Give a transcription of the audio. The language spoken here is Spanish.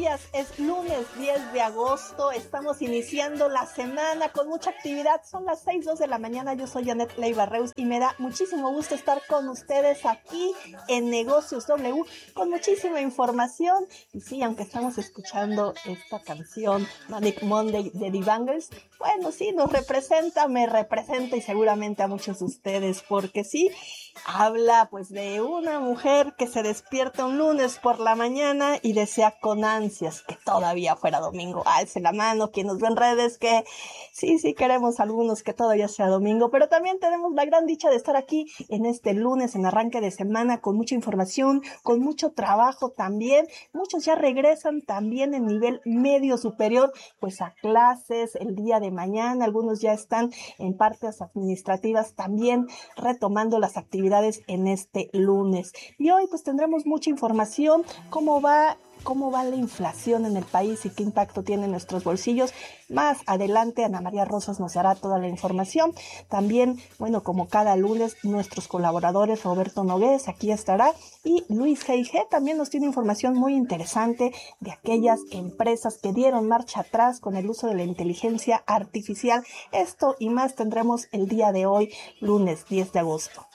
días, es lunes 10 de agosto, estamos iniciando la semana con mucha actividad, son las 6:02 de la mañana, yo soy Janet Leiva Reus y me da muchísimo gusto estar con ustedes aquí en Negocios W con muchísima información. Y sí, aunque estamos escuchando esta canción Manic Monday de The Bangles, bueno, sí, nos representa, me representa y seguramente a muchos de ustedes, porque sí, habla pues de una mujer que se despierta un lunes por la mañana y desea con ansias que todavía fuera domingo. Alce la mano quien nos ve en redes que sí queremos algunos que todavía sea domingo, pero también tenemos la gran dicha de estar aquí en este lunes, en arranque de semana, con mucha información, con mucho trabajo también. Muchos ya regresan también en nivel medio superior, pues a clases el día de mañana. Algunos ya están en partes administrativas también retomando las actividades en este lunes. Y hoy pues tendremos mucha información, cómo va la inflación en el país y qué impacto tiene en nuestros bolsillos. Más adelante Ana María Rosas nos dará toda la información. También, bueno, como cada lunes, nuestros colaboradores Roberto Nogués aquí estará y Luis G.I.G. también nos tiene información muy interesante de aquellas empresas que dieron marcha atrás con el uso de la inteligencia artificial. Esto y más tendremos el día de hoy, lunes 10 de agosto.